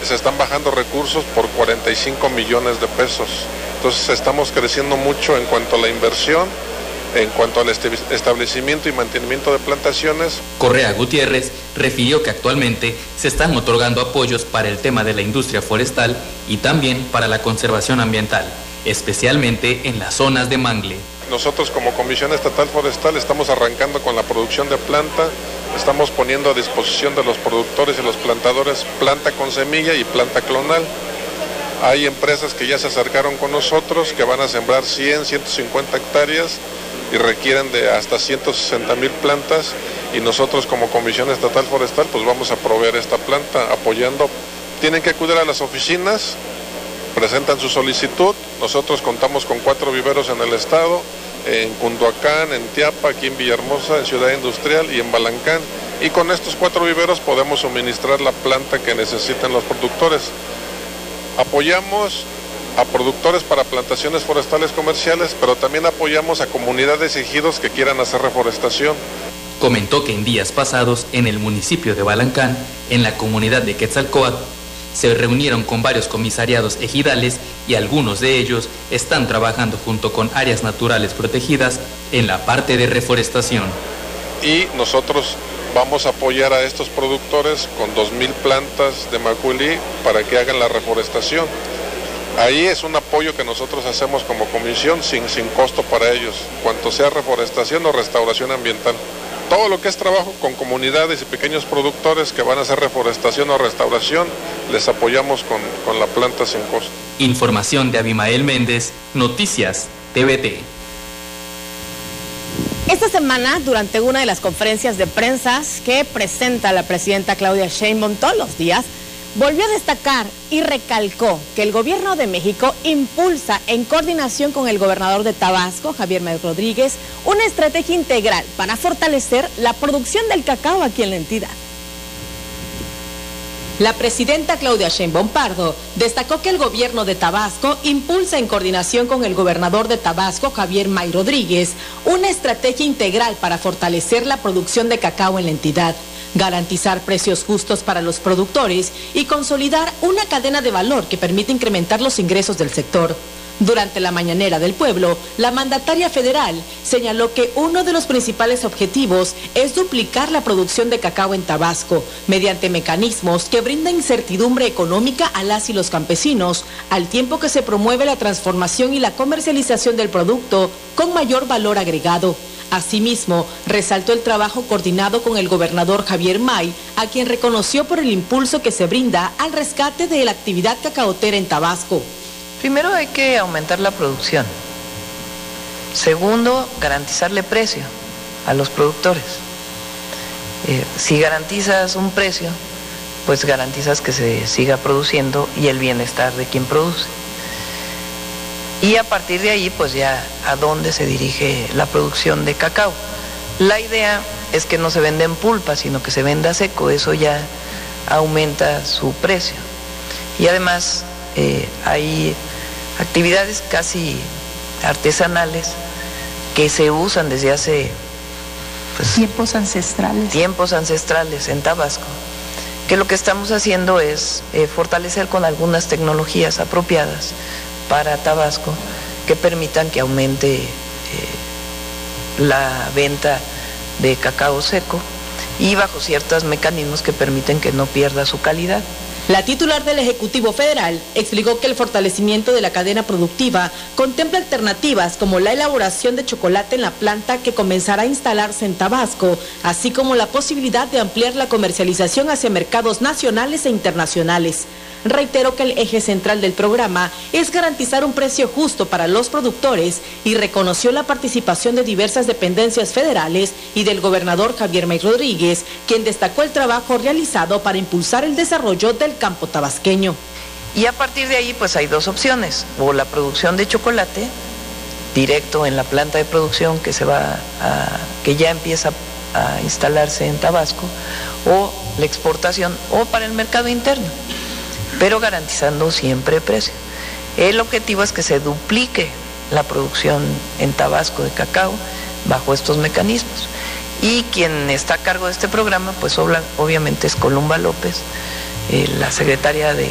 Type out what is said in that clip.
se están bajando recursos por 45 millones de pesos. Entonces estamos creciendo mucho en cuanto a la inversión, en cuanto al establecimiento y mantenimiento de plantaciones. Correa Gutiérrez refirió que actualmente se están otorgando apoyos para el tema de la industria forestal y también para la conservación ambiental, especialmente en las zonas de mangle. Nosotros como Comisión Estatal Forestal estamos arrancando con la producción de planta, estamos poniendo a disposición de los productores y los plantadores planta con semilla y planta clonal. Hay empresas que ya se acercaron con nosotros que van a sembrar 100, 150 hectáreas y requieren de hasta 160,000 plantas, y nosotros como Comisión Estatal Forestal pues vamos a proveer esta planta apoyando. Tienen que acudir a las oficinas, presentan su solicitud. Nosotros contamos con 4 viveros en el estado, en Cunduacán, en Teapa, aquí en Villahermosa, en Ciudad Industrial y en Balancán, y con estos 4 viveros podemos suministrar la planta que necesiten los productores. Apoyamos a productores para plantaciones forestales comerciales, pero también apoyamos a comunidades y ejidos que quieran hacer reforestación. Comentó que en días pasados, en el municipio de Balancán, en la comunidad de Quetzalcóatl, se reunieron con varios comisariados ejidales y algunos de ellos están trabajando junto con áreas naturales protegidas en la parte de reforestación. Y nosotros vamos a apoyar a estos productores con 2,000 plantas de macuilí para que hagan la reforestación. Ahí es un apoyo que nosotros hacemos como comisión sin costo para ellos, cuanto sea reforestación o restauración ambiental. Todo lo que es trabajo con comunidades y pequeños productores que van a hacer reforestación o restauración, les apoyamos con la planta sin costo. Información de Abimael Méndez, Noticias TVT. Esta semana, durante una de las conferencias de prensa que presenta la presidenta Claudia Sheinbaum todos los días, volvió a destacar y recalcó que el gobierno de México impulsa, en coordinación con el gobernador de Tabasco, Javier May Rodríguez, una estrategia integral para fortalecer la producción del cacao aquí en la entidad. La presidenta Claudia Sheinbaum Pardo destacó que el gobierno de Tabasco impulsa, en coordinación con el gobernador de Tabasco, Javier May Rodríguez, una estrategia integral para fortalecer la producción de cacao en la entidad, garantizar precios justos para los productores y consolidar una cadena de valor que permite incrementar los ingresos del sector. Durante la mañanera del pueblo, la mandataria federal señaló que uno de los principales objetivos es duplicar la producción de cacao en Tabasco mediante mecanismos que brindan incertidumbre económica a las y los campesinos, al tiempo que se promueve la transformación y la comercialización del producto con mayor valor agregado. Asimismo, resaltó el trabajo coordinado con el gobernador Javier May, a quien reconoció por el impulso que se brinda al rescate de la actividad cacaotera en Tabasco. Primero hay que aumentar la producción. Segundo, garantizarle precio a los productores. Si garantizas un precio, pues garantizas que se siga produciendo y el bienestar de quien produce. Y a partir de ahí, pues ya a dónde se dirige la producción de cacao. La idea es que no se venda en pulpa, sino que se venda seco. Eso ya aumenta su precio. Y además hay actividades casi artesanales que se usan desde hace tiempos ancestrales en Tabasco, que lo que estamos haciendo es fortalecer con algunas tecnologías apropiadas para Tabasco que permitan que aumente la venta de cacao seco y bajo ciertos mecanismos que permiten que no pierda su calidad. La titular del Ejecutivo Federal explicó que el fortalecimiento de la cadena productiva contempla alternativas como la elaboración de chocolate en la planta que comenzará a instalarse en Tabasco, así como la posibilidad de ampliar la comercialización hacia mercados nacionales e internacionales. Reiteró que el eje central del programa es garantizar un precio justo para los productores y reconoció la participación de diversas dependencias federales y del gobernador Javier May Rodríguez, quien destacó el trabajo realizado para impulsar el desarrollo del campo tabasqueño. Y a partir de ahí pues hay dos opciones, o la producción de chocolate directo en la planta de producción que ya empieza a instalarse en Tabasco, o la exportación, o para el mercado interno, pero garantizando siempre precio. El objetivo es que se duplique la producción en Tabasco de cacao bajo estos mecanismos. Y quien está a cargo de este programa, pues obviamente es Columba López, la secretaria de